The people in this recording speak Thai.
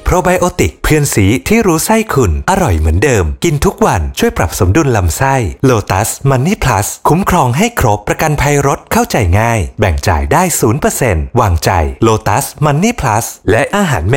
โปรไบโอติกเพื่อนสีที่รู้ไส้คุณอร่อยเหมือนเดิมกินทุกวันช่วยปรับสมดุลลำไส้ Lotus Money Plus คุ้มครองให้ครบประกันภัยรถเข้าใจง่ายแบ่งจ่ายได้ 0% วางใจ Lotus Money Plus และอาหาร